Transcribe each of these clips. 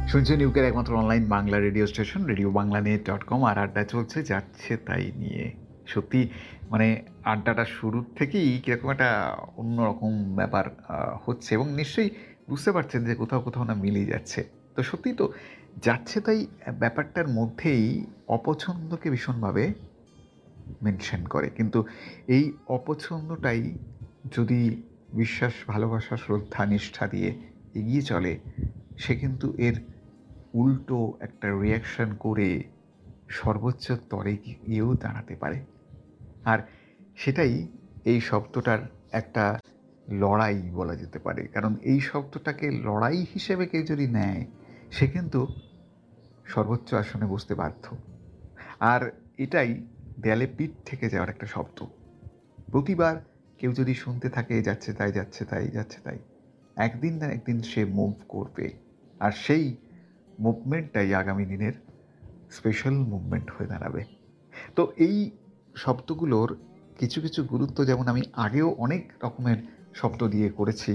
শুনছেন ইউকের একমাত্র online Bangla radio station radio বাংলানেট.com। আর আড্ডা চলছে যাচ্ছে তাই নিয়ে। সত্যি মানে আড্ডাটা শুরুর থেকেই কীরকম একটা অন্যরকম ব্যাপার হচ্ছে, এবং নিশ্চয়ই বুঝতে পারছেন যে কোথাও কোথাও না মিলিয়ে যাচ্ছে। তো সত্যিই তো যাচ্ছে তাই ব্যাপারটার মধ্যেই অপছন্দকে ভীষণভাবে মেনশন করে, কিন্তু এই অপছন্দটাই যদি বিশ্বাস, ভালোবাসা, শ্রদ্ধা, নিষ্ঠা দিয়ে এগিয়ে চলে, সে কিন্তু এর উল্টো একটা রিয়াকশন করে সর্বোচ্চ স্তরে গিয়েও দাঁড়াতে পারে। আর সেটাই এই শব্দটার একটা লড়াই বলা যেতে পারে, কারণ এই শব্দটাকে লড়াই হিসেবে কেউ যদি নেয়, সে কিন্তু সর্বোচ্চ আসনে বসতে বাধ্য। আর এটাই দেয়ালে পিঠ থেকে যাওয়ার একটা শব্দ। প্রতিবার কেউ যদি শুনতে থাকে যাচ্ছে তাই যাচ্ছে তাই যাচ্ছে তাই, একদিন না একদিন সে মুভ করবে, আর সেই মুভমেন্টটাই আগামী দিনের স্পেশাল মুভমেন্ট হয়ে দাঁড়াবে। তো এই শব্দগুলোর কিছু কিছু গুরুত্ব যেমন আমি আগেও অনেক রকমের শব্দ দিয়ে করেছি,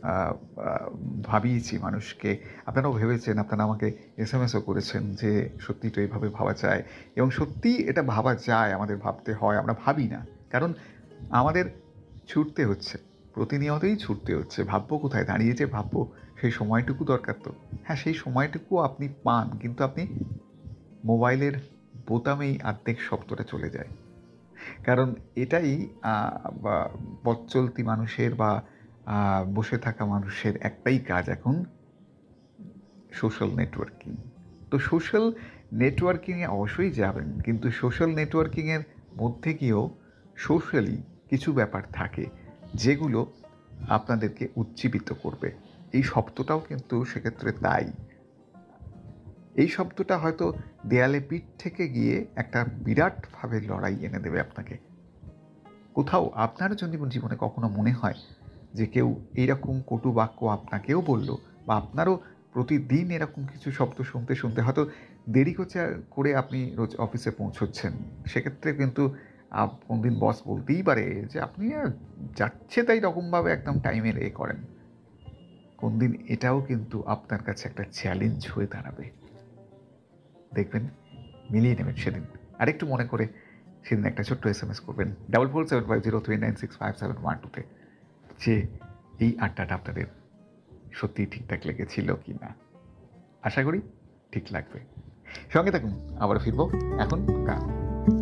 ভাবিয়েছি মানুষকে, আপনারাও ভেবেছেন, আপনারা আমাকে এসএমএসও করেছেন যে সত্যি তো এইভাবে ভাবা যায়, এবং সত্যিই এটা ভাবা যায়, আমাদের ভাবতে হয়, আমরা ভাবি না, কারণ আমাদের ছুটতে হচ্ছে, প্রতিনিয়তই ছুটতে হচ্ছে। ভাববো কোথায় দাঁড়িয়ে যে ভাববো, সেই সময়টুকু দরকার তো। হ্যাঁ, সেই সময়টুকু আপনি পান, কিন্তু আপনি মোবাইলের বোতামেই অর্ধেক শব্দটা চলে যায়। কারণ এটাই পথ চলতি মানুষের বা বসে থাকা মানুষের একটাই কাজ এখন, সোশ্যাল নেটওয়ার্কিং। তো সোশ্যাল নেটওয়ার্কিংয়ে অবশ্যই যাবেন, কিন্তু সোশ্যাল নেটওয়ার্কিংয়ের মধ্যে গিয়েও সোশ্যালি কিছু ব্যাপার থাকে যেগুলো আপনাদেরকে উজ্জীবিত করবে। এই শব্দটাও কিন্তু সেক্ষেত্রে তাই। এই শব্দটা হয়তো দেয়ালে পিঠ থেকে গিয়ে একটা বিরাটভাবে লড়াই এনে দেবে আপনাকে। কোথাও আপনার যদি জীবনে কখনো মনে হয় যে কেউ এইরকম কটু বাক্য আপনাকেও বলল, বা আপনারও প্রতিদিন এরকম কিছু শব্দ শুনতে শুনতে হয়তো দেরি করে আপনি রোজ অফিসে পৌঁছচ্ছেন, সেক্ষেত্রে কিন্তু কোনদিন বস বলতেই পারে যে আপনি যাচ্ছে তাই রকমভাবে একদম টাইমের করেন। কোনদিন এটাও কিন্তু আপনার কাছে একটা চ্যালেঞ্জ হয়ে দাঁড়াবে। দেখবেন, মিলিয়ে নেবেন সেদিন। আরেকটু মনে করে সেদিন একটা ছোট্ট এসএমএস করবেন 447503965712-তে যে এই আড্ডাটা আপনাদের সত্যিই ঠিকঠাক লেগেছিল কি না। আশা করি ঠিক লাগবে। সঙ্গে থাকুন, আবার ফিরবো এখন গান।